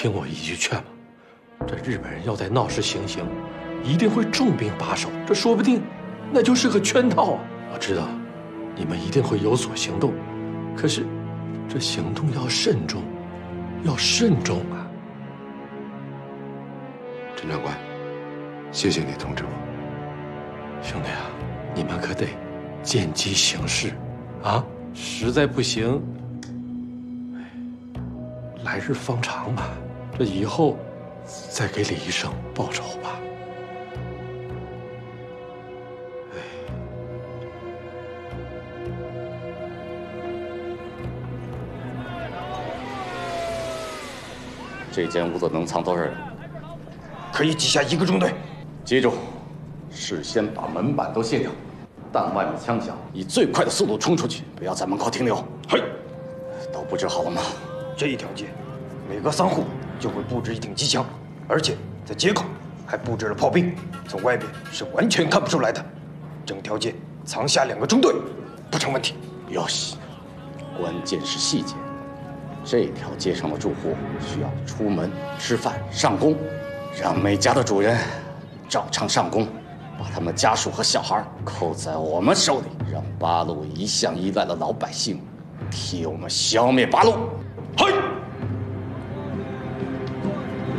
听我一句劝嘛，这日本人要在闹市行刑，一定会重兵把守，这说不定那就是个圈套啊！我知道你们一定会有所行动，可是这行动要慎重，要慎重啊！ 陈长官，谢谢你通知我。 兄弟啊，你们可得见机行事啊！实在不行，来日方长嘛，这以后再给李医生报仇吧。 这间屋子能藏多少人？ 可以挤下1个中队。 记住，事先把门板都卸掉，弹外面枪响，以最快的速度冲出去，不要在门口停留。 嘿， 都布置好了吗？ 这一条街，每隔3户就会布置一挺机枪，而且在街口还布置了炮兵，从外边是完全看不出来的。整条街藏下2个中队，不成问题。 哟西，关键是细节。这条街上的住户需要出门吃饭上工，让每家的主人照常上工，把他们家属和小孩扣在我们手里，让八路一向依赖的老百姓替我们消灭八路。 嘿。